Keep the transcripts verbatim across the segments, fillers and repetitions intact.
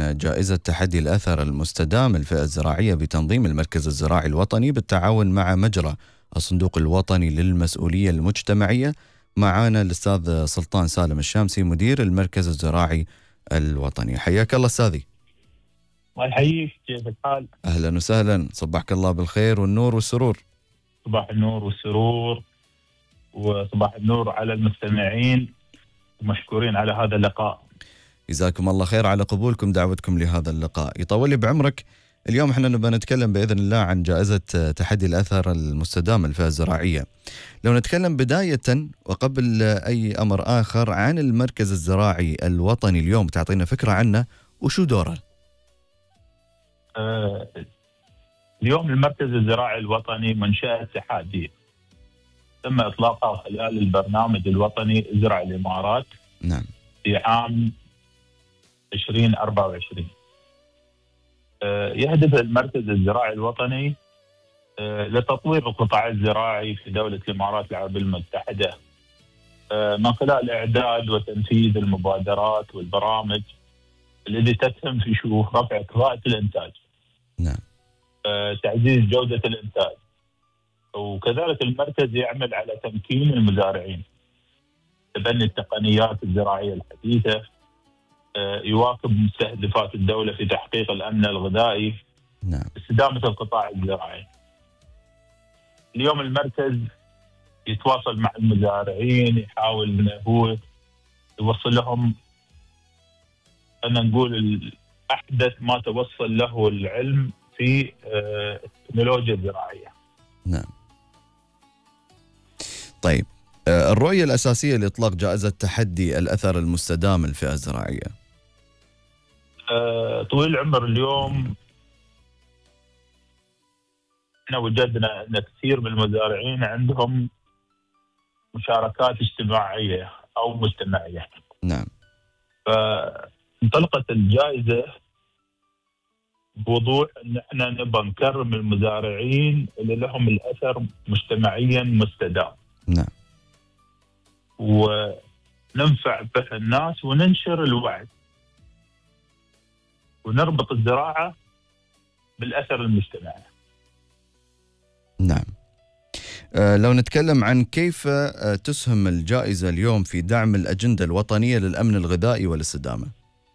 عن جائزة تحدي الأثر المستدام الفئة الزراعية بتنظيم المركز الزراعي الوطني بالتعاون مع مجرى الصندوق الوطني للمسؤولية المجتمعية. معانا الأستاذ سلطان سالم الشامسي مدير المركز الزراعي الوطني. حياك الله أستاذي. الله يحييك، كيف الحال؟ أهلا وسهلا، صبحك الله بالخير والنور والسرور. صباح النور والسرور، وصباح النور على المستمعين، ومشكورين على هذا اللقاء. جزاكم الله خير على قبولكم دعوتكم لهذا اللقاء. يطول لي بعمرك. اليوم احنا نبغى نتكلم بإذن الله عن جائزة تحدي الأثر المستدام الفئة الزراعية. لو نتكلم بداية وقبل أي أمر آخر عن المركز الزراعي الوطني اليوم، تعطينا فكرة عنه وشو دوره؟ آه اليوم المركز الزراعي الوطني منشأة اتحادية تم إطلاقها خلال البرنامج الوطني ازرع الإمارات. نعم. في عام ألفين وأربعة وعشرين. آه يهدف المركز الزراعي الوطني آه لتطوير القطاع الزراعي في دولة الإمارات العربية المتحدة آه من خلال إعداد وتنفيذ المبادرات والبرامج التي تسهم في شو رفع كفاءة الإنتاج. نعم. آه تعزيز جودة الإنتاج، وكذلك المركز يعمل على تمكين المزارعين، تبني التقنيات الزراعية الحديثة، يواكب مستهدفات الدولة في تحقيق الأمن الغذائي. نعم. استدامة القطاع الزراعي. اليوم المركز يتواصل مع المزارعين، يحاول انه هو يوصل لهم، أنا نقول أحدث ما توصل له العلم في التكنولوجيا الزراعية. نعم. طيب، الرؤية الأساسية لإطلاق جائزة تحدي الأثر المستدام الفئة الزراعية. أه طويل العمر اليوم احنا وجدنا ان كثير من المزارعين عندهم مشاركات اجتماعية او مجتمعية. نعم. فانطلقت الجائزة بوضوح ان احنا نبغى نكرم المزارعين اللي لهم الاثر مجتمعيا مستدام. نعم. وننفع به الناس وننشر الوعي ونربط الزراعة بالأثر المجتمعي. نعم. أه لو نتكلم عن كيف أه تسهم الجائزة اليوم في دعم الأجندة الوطنية للأمن الغذائي والاستدامة.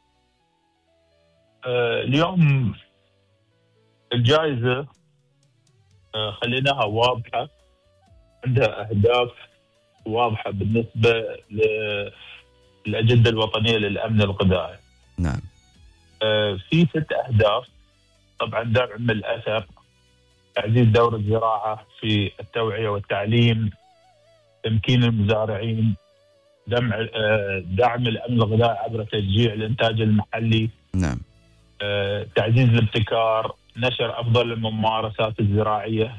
أه اليوم الجائزة أه خليناها واضحة، عندها أهداف واضحة بالنسبة للأجندة الوطنية للأمن الغذائي. نعم. أه في ست أهداف. طبعا دعم الأثر، تعزيز دور الزراعة في التوعية والتعليم، تمكين المزارعين، دعم أه دعم الأمن الغذائي عبر تشجيع الإنتاج المحلي. نعم. أه تعزيز الابتكار، نشر أفضل الممارسات الزراعية.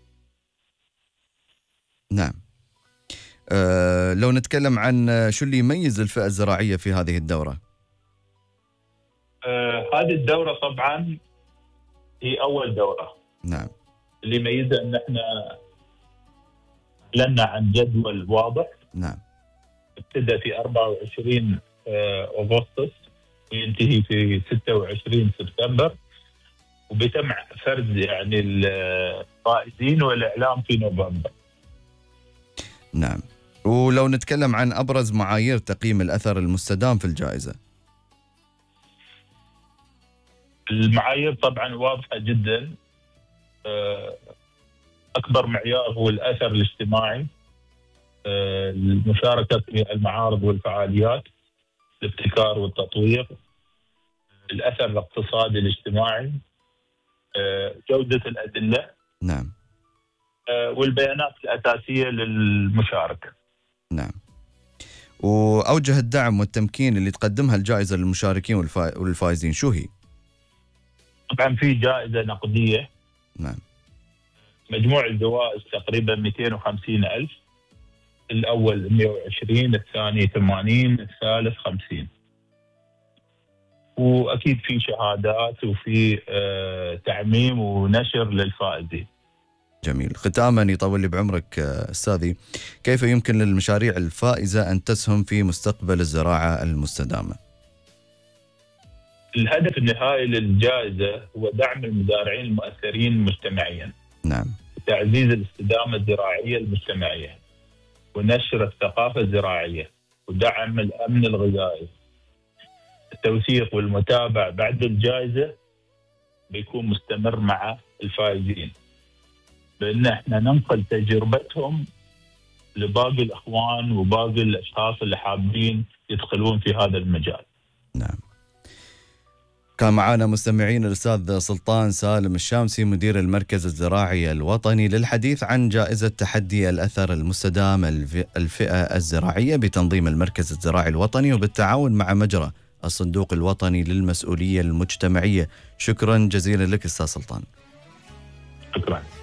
نعم. أه لو نتكلم عن شو اللي يميز الفئة الزراعية في هذه الدورة. أه هذه الدورة طبعا هي أول دورة. نعم. اللي يميزها أن احنا أعلنا عن جدول واضح. نعم. ابتدأ في أربعة وعشرين أغسطس وينتهي في ستة وعشرين سبتمبر، وبيتم فرز يعني الفائزين والإعلام في نوفمبر. نعم. ولو نتكلم عن أبرز معايير تقييم الأثر المستدام في الجائزة. المعايير طبعا واضحة جدا. أكبر معيار هو الأثر الاجتماعي، المشاركة في المعارض والفعاليات، الابتكار والتطوير، الأثر الاقتصادي الاجتماعي، جودة الأدلة. نعم. والبيانات الأساسية للمشاركة. نعم. وأوجه الدعم والتمكين اللي تقدمها الجائزة للمشاركين والفائزين شو هي؟ طبعا في جائزة نقدية. نعم. مجموع الجوائز تقريبا مئتين وخمسين ألف. الأول مئة وعشرين، الثاني ثمانين، الثالث خمسين. وأكيد في شهادات وفي آه تعميم ونشر للفائزين. جميل. ختاما يطول لي بعمرك أستاذي، كيف يمكن للمشاريع الفائزة أن تسهم في مستقبل الزراعة المستدامة؟ الهدف النهائي للجائزة هو دعم المزارعين المؤثرين مجتمعيا، نعم، تعزيز الاستدامة الزراعية المجتمعية، ونشر الثقافة الزراعية، ودعم الأمن الغذائي. التوثيق والمتابعة بعد الجائزة بيكون مستمر مع الفائزين، بأن احنا ننقل تجربتهم لباقي الأخوان وباقي الأشخاص اللي حابين يدخلون في هذا المجال. نعم. كان معنا مستمعين الأستاذ سلطان سالم الشامسي مدير المركز الزراعي الوطني للحديث عن جائزة تحدي الأثر المستدام الفئة الزراعية بتنظيم المركز الزراعي الوطني وبالتعاون مع مجرى الصندوق الوطني للمسؤولية المجتمعية. شكرا جزيلا لك أستاذ سلطان. شكرا.